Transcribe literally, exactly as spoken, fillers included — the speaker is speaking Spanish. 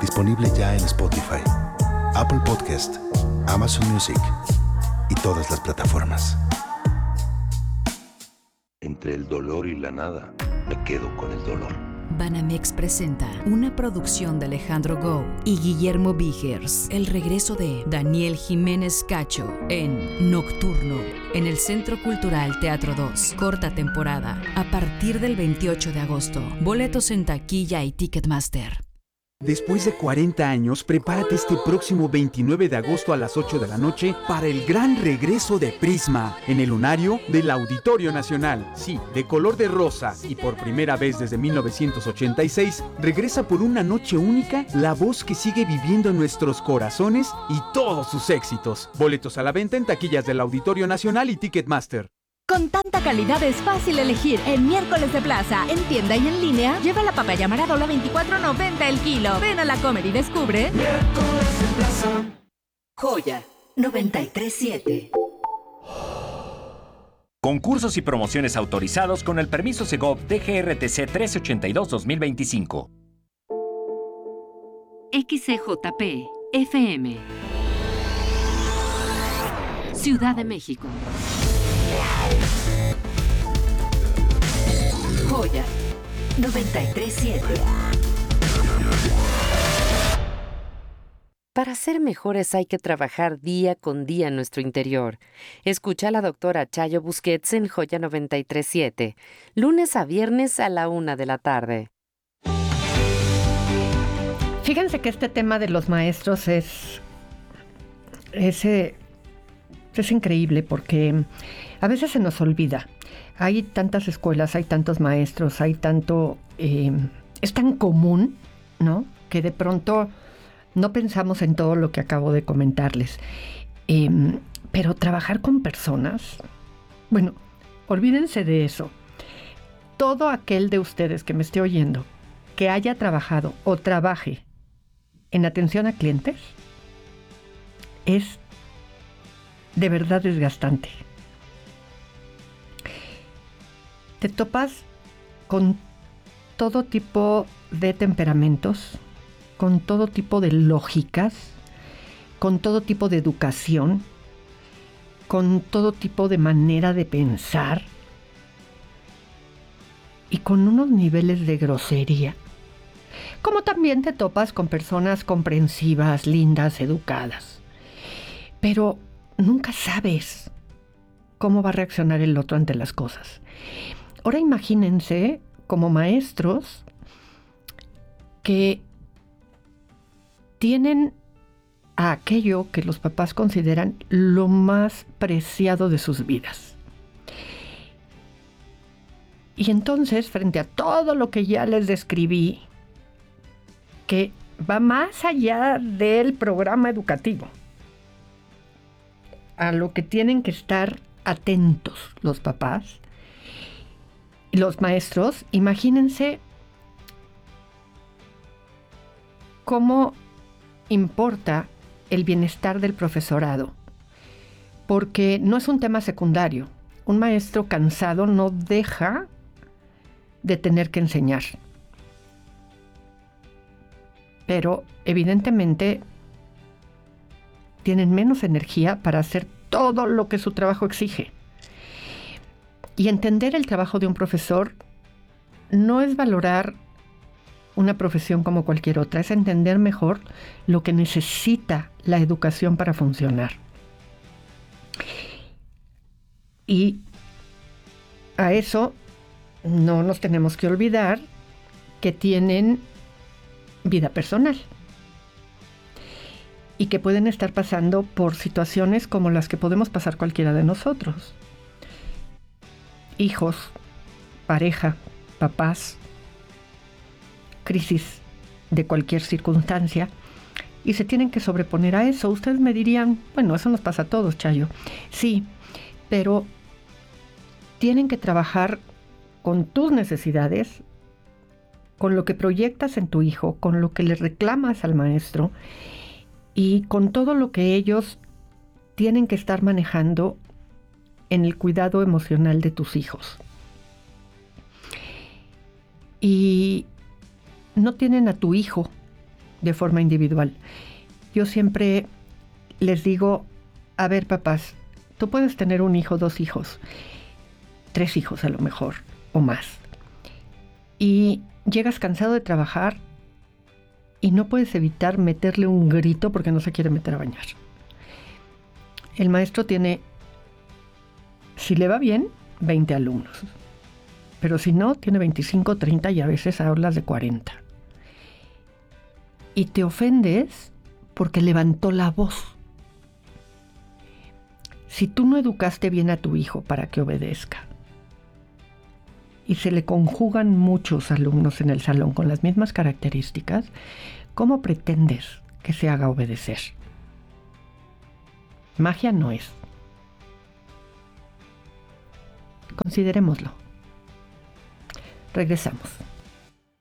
Disponible ya en Spotify, Apple Podcast, Amazon Music y todas las plataformas. Entre el dolor y la nada, me quedo con el dolor. Banamex presenta una producción de Alejandro Gou y Guillermo Vigers. El regreso de Daniel Jiménez Cacho en Nocturno, en el Centro Cultural Teatro dos. Corta temporada, a partir del veintiocho de agosto. Boletos en taquilla y Ticketmaster. Después de cuarenta años, prepárate este próximo veintinueve de agosto a las ocho de la noche para el gran regreso de Prisma en el lunario del Auditorio Nacional. Sí, de color de rosa y por primera vez desde mil novecientos ochenta y seis, regresa por una noche única la voz que sigue viviendo en nuestros corazones y todos sus éxitos. Boletos a la venta en taquillas del Auditorio Nacional y Ticketmaster. Con tanta calidad es fácil elegir en Miércoles de Plaza. En tienda y en línea, lleva la papaya Maradola veinticuatro noventa el kilo. Ven a la Comer y descubre Miércoles de Plaza. Joya noventa y tres siete. Concursos y promociones autorizados con el permiso Segov D G R T C trece ochenta y dos dos mil veinticinco. X C J P F M Ciudad de México. Joya noventa y tres siete. Para ser mejores hay que trabajar día con día en nuestro interior. Escucha a la doctora Chayo Busquets en Joya noventa y tres siete, lunes a viernes a la una de la tarde. Fíjense que este tema de los maestros es, es, es increíble porque a veces se nos olvida. Hay tantas escuelas, hay tantos maestros, hay tanto... Eh, es tan común, ¿no?, que de pronto no pensamos en todo lo que acabo de comentarles. Eh, pero trabajar con personas... Bueno, olvídense de eso. Todo aquel de ustedes que me esté oyendo, que haya trabajado o trabaje en atención a clientes, es de verdad desgastante. Te topas con todo tipo de temperamentos, con todo tipo de lógicas, con todo tipo de educación, con todo tipo de manera de pensar y con unos niveles de grosería. Como también te topas con personas comprensivas, lindas, educadas. Pero nunca sabes cómo va a reaccionar el otro ante las cosas. Ahora imagínense como maestros que tienen a aquello que los papás consideran lo más preciado de sus vidas. Y entonces, frente a todo lo que ya les describí, que va más allá del programa educativo, a lo que tienen que estar atentos los papás, los maestros, imagínense cómo importa el bienestar del profesorado, porque no es un tema secundario. Un maestro cansado no deja de tener que enseñar, pero evidentemente tienen menos energía para hacer todo lo que su trabajo exige. Y entender el trabajo de un profesor no es valorar una profesión como cualquier otra, es entender mejor lo que necesita la educación para funcionar. Y a eso no nos tenemos que olvidar que tienen vida personal y que pueden estar pasando por situaciones como las que podemos pasar cualquiera de nosotros. Hijos, pareja, papás, crisis de cualquier circunstancia, y se tienen que sobreponer a eso. Ustedes me dirían, bueno, eso nos pasa a todos, Chayo. Sí, pero tienen que trabajar con tus necesidades, con lo que proyectas en tu hijo, con lo que le reclamas al maestro y con todo lo que ellos tienen que estar manejando en el cuidado emocional de tus hijos. Y no tienen a tu hijo de forma individual. Yo siempre les digo, a ver, papás, tú puedes tener un hijo, dos hijos, tres hijos a lo mejor, o más. Y llegas cansado de trabajar y no puedes evitar meterle un grito porque no se quiere meter a bañar. El maestro tiene, si le va bien, veinte alumnos. Pero si no, tiene veinticinco, treinta y a veces hablas de cuarenta. Y te ofendes porque levantó la voz. Si tú no educaste bien a tu hijo para que obedezca, y se le conjugan muchos alumnos en el salón con las mismas características, ¿cómo pretendes que se haga obedecer? Magia no es. Considerémoslo. Regresamos.